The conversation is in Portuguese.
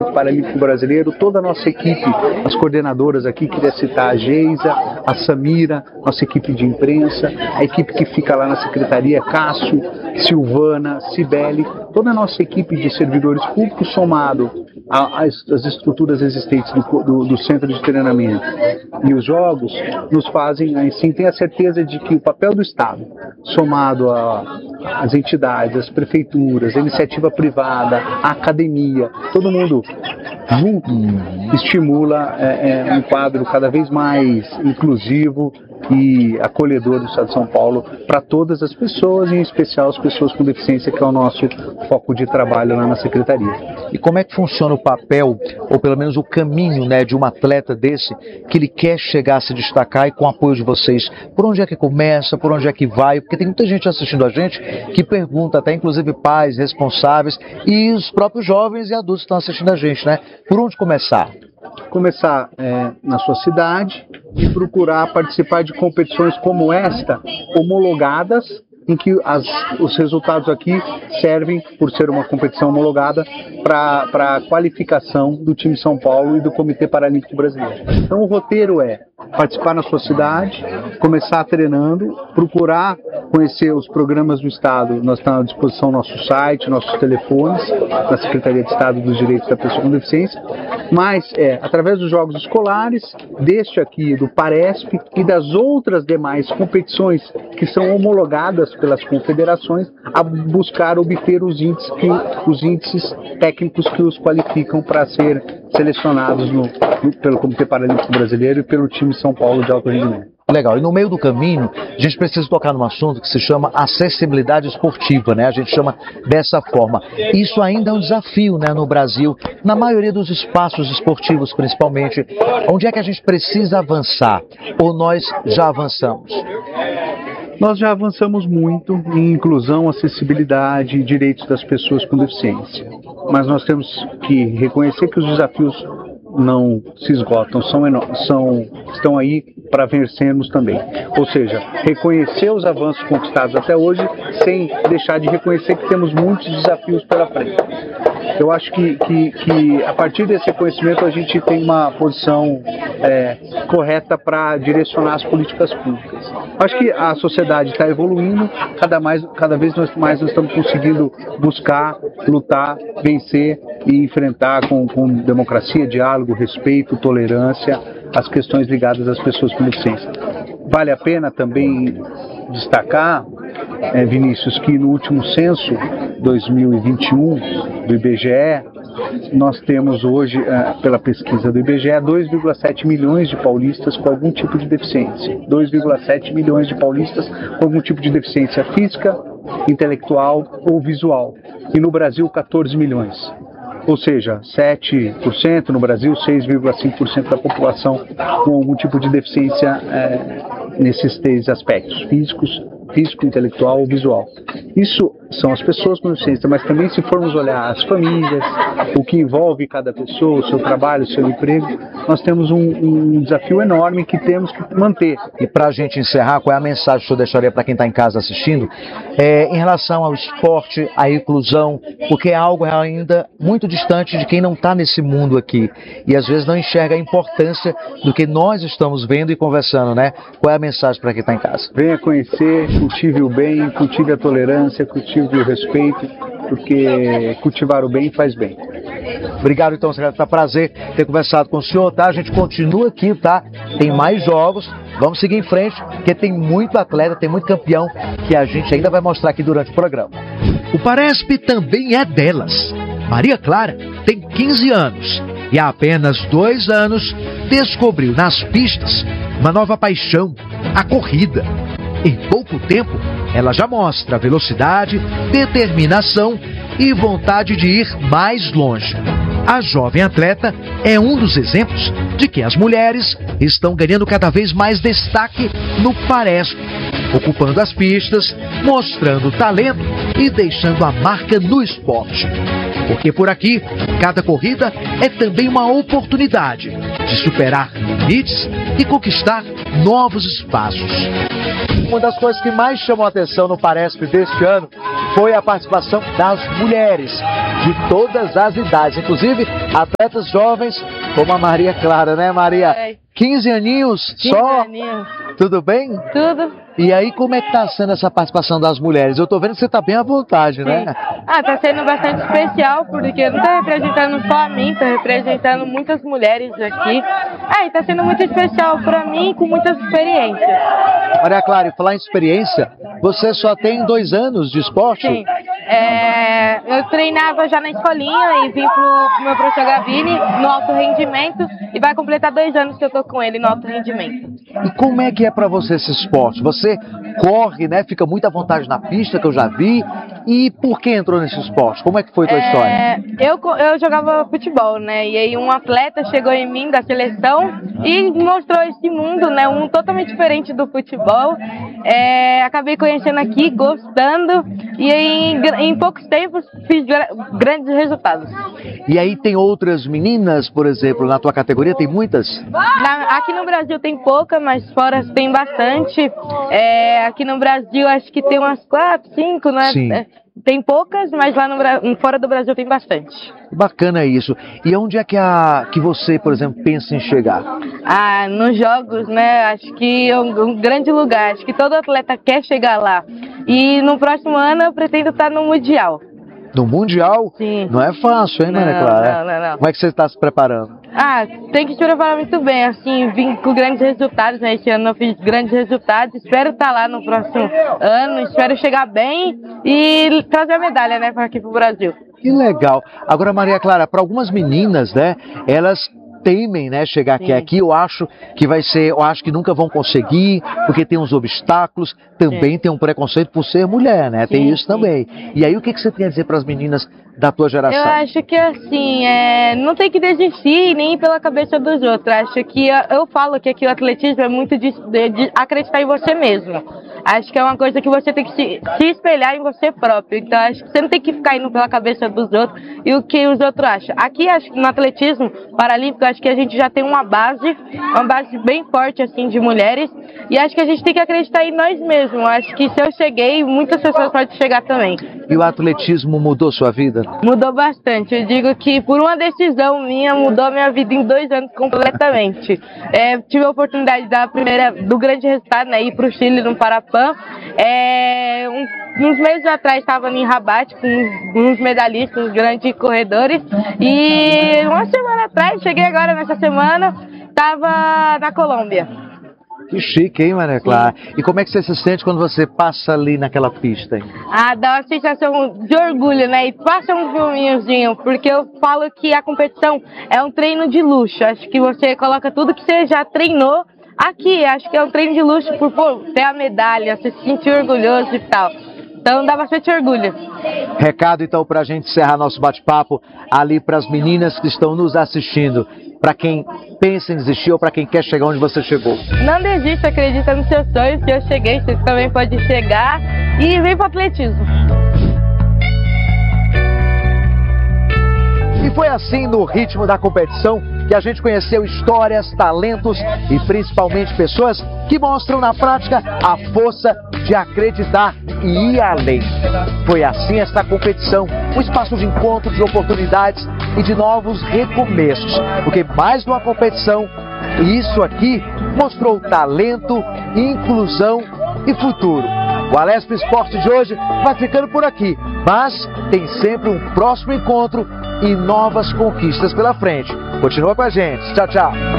Comitê Paralímpico Brasileiro, toda a nossa equipe, as coordenadoras aqui, queria citar a Geisa, a Samira, nossa equipe de imprensa, a equipe que fica lá na secretaria, Cássio, Silvana, Cibele, toda a nossa equipe de servidores públicos somado às estruturas existentes do centro de treinamento e os jogos, nos fazem, assim, ter a certeza de que o papel do Estado, somado às entidades, às prefeituras, a iniciativa privada, a academia, todo mundo junto estimula um quadro cada vez mais inclusivo e acolhedor do Estado de São Paulo para todas as pessoas, em especial as pessoas com deficiência, que é o nosso foco de trabalho lá na Secretaria. E como é que funciona o papel, ou pelo menos o caminho, né, de um atleta desse, que ele quer chegar a se destacar e com o apoio de vocês? Por onde é que começa, por onde é que vai? Porque tem muita gente assistindo a gente que pergunta, até inclusive pais, responsáveis e os próprios jovens e adultos que estão assistindo a gente, né? Por onde começar? Começar na sua cidade e procurar participar de competições como esta, homologadas, em que os resultados aqui servem, por ser uma competição homologada, para a qualificação do time São Paulo e do Comitê Paralímpico Brasileiro. Então o roteiro é participar na sua cidade, começar treinando, procurar conhecer os programas do Estado. Nós estamos à disposição nosso site, nossos telefones, da Secretaria de Estado dos Direitos da Pessoa com Deficiência, mas através dos jogos escolares, deste aqui, do Paresp e das outras demais competições que são homologadas pelas confederações, a buscar obter os índices técnicos que os qualificam para ser selecionados pelo Comitê Paralímpico Brasileiro e pelo time São Paulo de alto rendimento. Legal, e no meio do caminho, a gente precisa tocar num assunto que se chama acessibilidade esportiva, né? A gente chama dessa forma. Isso ainda é um desafio, né, no Brasil, na maioria dos espaços esportivos, principalmente. Onde é que a gente precisa avançar? Ou nós já avançamos? Nós já avançamos muito em inclusão, acessibilidade e direitos das pessoas com deficiência. Mas nós temos que reconhecer que os desafios não se esgotam, estão aí para vencermos também. Ou seja, reconhecer os avanços conquistados até hoje, sem deixar de reconhecer que temos muitos desafios pela frente. Eu acho que a partir desse reconhecimento a gente tem uma posição correta para direcionar as políticas públicas. Acho que a sociedade está evoluindo, cada vez mais nós estamos conseguindo buscar, lutar, vencer e enfrentar com democracia, diálogo, respeito, tolerância, as questões ligadas às pessoas com deficiência. Vale a pena também destacar, Vinícius, que no último censo 2021 do IBGE, nós temos hoje, pela pesquisa do IBGE, 2,7 milhões de paulistas com algum tipo de deficiência. 2,7 milhões de paulistas com algum tipo de deficiência física, intelectual ou visual. E no Brasil, 14 milhões. Ou seja, 7% no Brasil, 6,5% da população com algum tipo de deficiência nesses três aspectos, físico, intelectual ou visual. Isso são as pessoas com deficiência, mas também se formos olhar as famílias, o que envolve cada pessoa, o seu trabalho, o seu emprego, nós temos um desafio enorme que temos que manter. E para a gente encerrar, qual é a mensagem que o senhor deixaria para quem está em casa assistindo, em relação ao esporte, à inclusão, porque é algo ainda muito distante de quem não está nesse mundo aqui e às vezes não enxerga a importância do que nós estamos vendo e conversando, né? Qual é a mensagem para quem está em casa? Venha conhecer, cultive o bem, cultive a tolerância, cultive o respeito, porque cultivar o bem faz bem. Obrigado, então, secretário. Tá prazer ter conversado com o senhor, tá? A gente continua aqui, tá? Tem mais jogos, vamos seguir em frente, porque tem muito atleta, tem muito campeão que a gente ainda vai mostrar aqui durante o programa. O Paresp também é delas. Maria Clara tem 15 anos e há apenas 2 anos descobriu nas pistas uma nova paixão, a corrida. Em pouco tempo, ela já mostra velocidade, determinação e vontade de ir mais longe. A jovem atleta é um dos exemplos de que as mulheres estão ganhando cada vez mais destaque no Paresp, ocupando as pistas, mostrando talento e deixando a marca no esporte. Porque por aqui, cada corrida é também uma oportunidade de superar limites e conquistar novos espaços. Uma das coisas que mais chamou a atenção no Paresp deste ano foi a participação das mulheres de todas as idades, inclusive atletas jovens como a Maria Clara, né, Maria? 15 aninhos 15 só? aninhos. Tudo bem? Tudo. E aí, como é que tá sendo essa participação das mulheres? Eu tô vendo que você tá bem à vontade, né? Tá sendo bastante especial, porque não tá representando só a mim, tá representando muitas mulheres aqui. E tá sendo muito especial pra mim, com muitas experiências. Maria Clara, e falar em experiência, você só tem 2 anos de esporte? Sim. Eu treinava já na escolinha e vim pro meu professor Gavini no alto rendimento, e vai completar 2 anos que eu tô com ele no alto rendimento. E como é que é pra você esse esporte? Você corre, né? Fica muito à vontade na pista, que eu já vi. E por que entrou nesse esporte? Como é que foi a tua história? Eu jogava futebol, né? E aí um atleta chegou em mim da seleção e mostrou esse mundo, né? Um totalmente diferente do futebol. Acabei conhecendo aqui, gostando, e aí, em poucos tempos fiz grandes resultados. E aí tem outras meninas, por exemplo, na tua categoria, tem muitas? Aqui no Brasil tem pouca, mas fora tem bastante. Aqui no Brasil acho que tem umas 4, 5, né? Sim. Tem poucas, mas lá fora do Brasil tem bastante. Bacana isso. E onde é que você, por exemplo, pensa em chegar? Nos jogos, né? Acho que é um grande lugar. Acho que todo atleta quer chegar lá. E no próximo ano eu pretendo estar no Mundial. No Mundial? Sim. Não é fácil, hein, Maria Clara? Não. Como é que você está se preparando? Tem que se preparar muito bem, assim, vim com grandes resultados, né? Esse ano eu fiz grandes resultados, espero estar lá no próximo ano, espero chegar bem e trazer a medalha, né, para aqui pro Brasil. Que legal. Agora, Maria Clara, para algumas meninas, né, elas temem, né, chegar aqui, eu acho que nunca vão conseguir, porque tem uns obstáculos, também tem um preconceito por ser mulher, né, tem isso também. E aí, o que você tem a dizer para as meninas da tua geração? Eu acho que assim, não tem que desistir nem ir pela cabeça dos outros. Acho que eu falo que aqui o atletismo é muito de acreditar em você mesmo. Acho que é uma coisa que você tem que se espelhar em você próprio. Então acho que você não tem que ficar indo pela cabeça dos outros e o que os outros acham. Aqui acho que no atletismo paralímpico acho que a gente já tem uma base bem forte assim de mulheres, e acho que a gente tem que acreditar em nós mesmos. Acho que se eu cheguei, muitas pessoas podem chegar também. E o atletismo mudou sua vida? Mudou bastante. Eu digo que por uma decisão minha, mudou a minha vida em 2 anos completamente. Tive a oportunidade do grande resultado, né, ir para o Chile no Parapan. Uns meses atrás estava em Rabat com uns medalhistas, uns grandes corredores. E uma semana atrás, cheguei agora nessa semana, estava na Colômbia. Que chique, hein, Maria Clara? E como é que você se sente quando você passa ali naquela pista, hein? Dá uma sensação de orgulho, né? E passa um filminhozinho, porque eu falo que a competição é um treino de luxo. Acho que você coloca tudo que você já treinou aqui. Acho que é um treino de luxo por ter a medalha, se sentir orgulhoso e tal. Então dá bastante orgulho. Recado então pra gente encerrar nosso bate-papo ali para as meninas que estão nos assistindo, para quem pensa em desistir ou para quem quer chegar onde você chegou. Não desista, acredita nos seus sonhos, que eu cheguei, você também pode chegar, e vem pro atletismo. E foi assim, no ritmo da competição, que a gente conheceu histórias, talentos e principalmente pessoas que mostram na prática a força de acreditar e ir além. Foi assim esta competição, um espaço de encontro, de oportunidades e de novos recomeços. Porque mais de uma competição, isso aqui mostrou talento, inclusão e futuro. O Alesp Esporte de hoje vai ficando por aqui, mas tem sempre um próximo encontro e novas conquistas pela frente. Continua com a gente. Tchau, tchau.